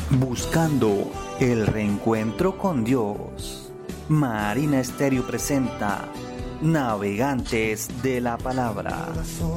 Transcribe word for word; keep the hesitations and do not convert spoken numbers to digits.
Buscando el reencuentro con Dios. Marina Estéreo presenta Navegantes de la Palabra.